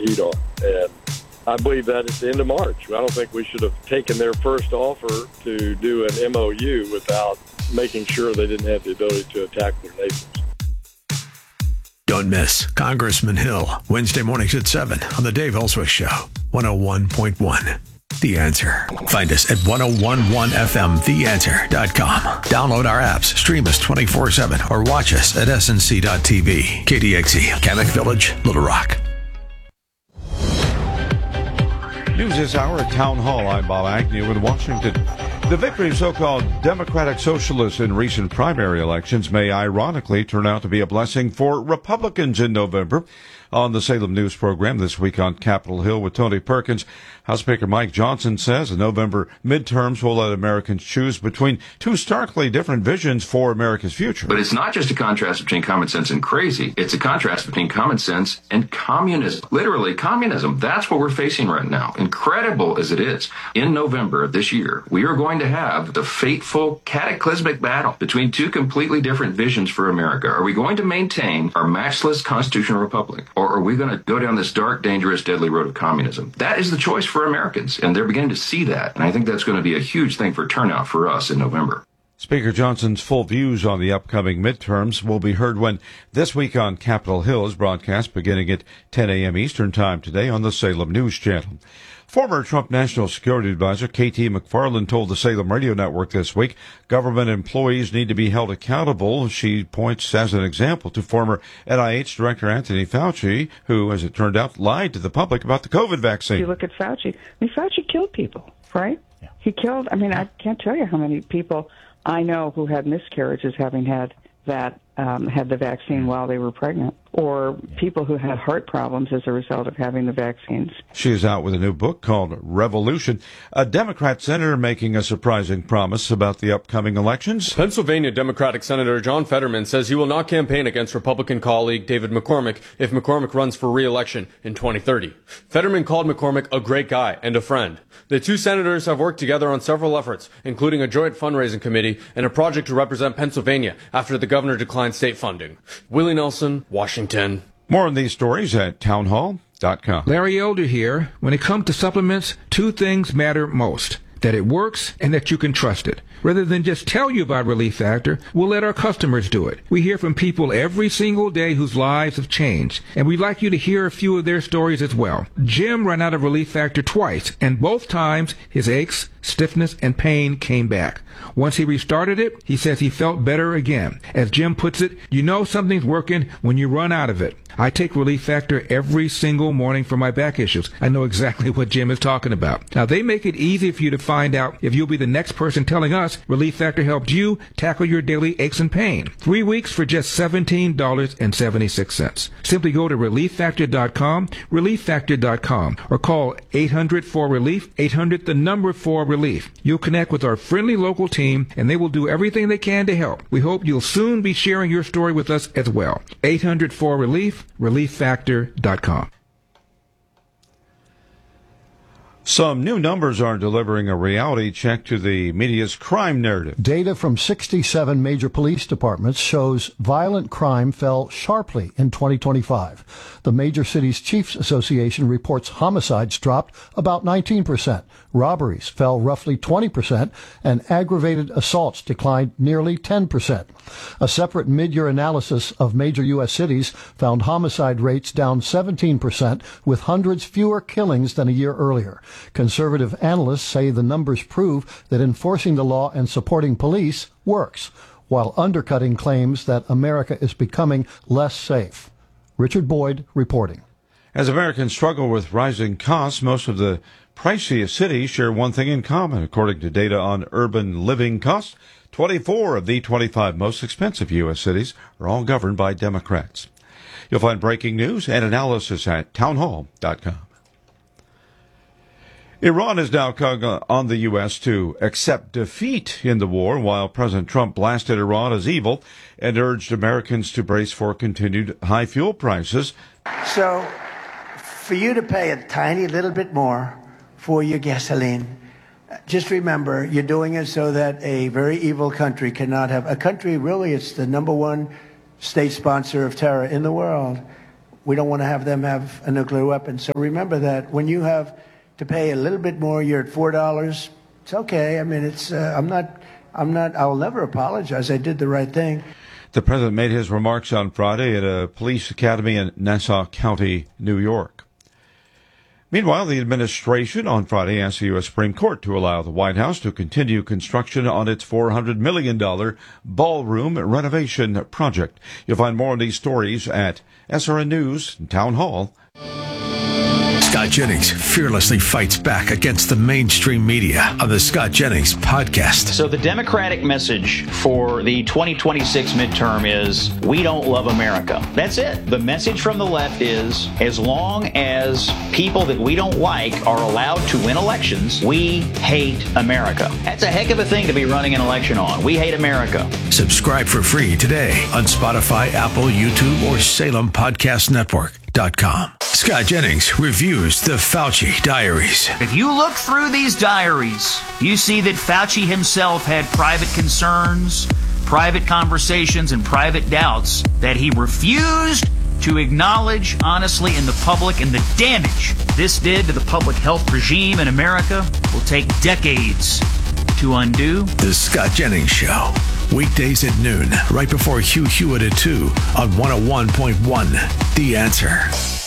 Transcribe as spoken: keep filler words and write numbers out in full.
heat on. And I believe that at the end of March. I don't think we should have taken their first offer to do an M O U without making sure they didn't have the ability to attack their neighbors. Don't miss Congressman Hill, Wednesday mornings at seven on the Dave Ellswick Show, one oh one point one. The Answer. Find us at ten eleven F M the answer dot com. Download our apps, stream us twenty-four seven, or watch us at S N C dot T V. K D X E, Kamek Village, Little Rock. News this hour at Town Hall. I'm Bob Agnew in Washington. The victory of so-called Democratic Socialists in recent primary elections may ironically turn out to be a blessing for Republicans in November. On the Salem News program this week on Capitol Hill with Tony Perkins, House Speaker Mike Johnson says the November midterms will let Americans choose between two starkly different visions for America's future. But it's not just a contrast between common sense and crazy. It's a contrast between common sense and communism. Literally, communism. That's what we're facing right now. Incredible as it is. In November of this year, we are going to have the fateful, cataclysmic battle between two completely different visions for America. Are we going to maintain our matchless constitutional republic? Or are we going to go down this dark, dangerous, deadly road of communism? That is the choice for Americans, and they're beginning to see that. And I think that's going to be a huge thing for turnout for us in November. Speaker Johnson's full views on the upcoming midterms will be heard when This Week on Capitol Hill is broadcast beginning at ten a.m. Eastern Time today on the Salem News Channel. Former Trump National Security Advisor K T McFarland told the Salem Radio Network this week government employees need to be held accountable. She points as an example to former N I H Director Anthony Fauci, who, as it turned out, lied to the public about the COVID vaccine. If you look at Fauci, I mean, Fauci killed people, right? Yeah. He killed, I mean, I can't tell you how many people I know who had miscarriages having had that, um, had the vaccine while they were pregnant, or people who had heart problems as a result of having the vaccines. She is out with a new book called Revolution. A Democrat senator making a surprising promise about the upcoming elections. Pennsylvania Democratic Senator John Fetterman says he will not campaign against Republican colleague David McCormick if McCormick runs for re-election in twenty thirty. Fetterman called McCormick a great guy and a friend. The two senators have worked together on several efforts, including a joint fundraising committee and a project to represent Pennsylvania after the governor declined state funding. Willie Nelson, Washington. More on these stories at town hall dot com. Larry Elder here. When it comes to supplements, two things matter most: that it works and that you can trust it. Rather than just tell you about Relief Factor, we'll let our customers do it. We hear from people every single day whose lives have changed, and we'd like you to hear a few of their stories as well. Jim ran out of Relief Factor twice, and both times his aches, stiffness, and pain came back. Once he restarted it, he says he felt better again. As Jim puts it, you know something's working when you run out of it. I take Relief Factor every single morning for my back issues. I know exactly what Jim is talking about. Now, they make it easy for you to find out if you'll be the next person telling us Relief Factor helped you tackle your daily aches and pain. Three weeks for just seventeen dollars and seventy-six cents. Simply go to relief factor dot com, relief factor dot com, or call eight hundred four relief, eight hundred the number four relief. You'll connect with our friendly local team, and they will do everything they can to help. We hope you'll soon be sharing your story with us as well. eight hundred four relief, relief factor dot com. Some new numbers are delivering a reality check to the media's crime narrative. Data from sixty-seven major police departments shows violent crime fell sharply in twenty twenty-five. The Major Cities Chiefs Association reports homicides dropped about nineteen percent, robberies fell roughly twenty percent, and aggravated assaults declined nearly ten percent. A separate mid-year analysis of major U S cities found homicide rates down seventeen percent, with hundreds fewer killings than a year earlier. Conservative analysts say the numbers prove that enforcing the law and supporting police works, while undercutting claims that America is becoming less safe. Richard Boyd reporting. As Americans struggle with rising costs, most of the priciest cities share one thing in common. According to data on urban living costs, twenty-four of the twenty-five most expensive U S cities are all governed by Democrats. You'll find breaking news and analysis at town hall dot com. Iran is now calling on the U S to accept defeat in the war, while President Trump blasted Iran as evil and urged Americans to brace for continued high fuel prices. So, for you to pay a tiny little bit more for your gasoline, just remember, you're doing it so that a very evil country cannot have... A country, really, it's the number one state sponsor of terror in the world, We don't want to have them have a nuclear weapon. So remember that when you have to pay a little bit more, you're at four dollars. It's okay. I mean, it's. Uh, I'm not. I'm not. I'll never apologize. I did the right thing. The president made his remarks on Friday at a police academy in Nassau County, New York. Meanwhile, the administration on Friday asked the U S Supreme Court to allow the White House to continue construction on its four hundred million dollars ballroom renovation project. You'll find more on these stories at S R N News and Town Hall. Scott Jennings fearlessly fights back against the mainstream media on the Scott Jennings podcast. So the Democratic message for the twenty twenty-six midterm is, we don't love America. That's it. The message from the left is, as long as people that we don't like are allowed to win elections, we hate America. That's a heck of a thing to be running an election on. We hate America. Subscribe for free today on Spotify, Apple, YouTube, or Salem Podcast Network dot com. Scott Jennings reviews the Fauci diaries. If you look through these diaries, you see that Fauci himself had private concerns, private conversations, and private doubts that he refused to acknowledge honestly in the public, and the damage this did to the public health regime in America will take decades to undo. The Scott Jennings Show. Weekdays at noon, right before Hugh Hewitt at two on one oh one point one The Answer.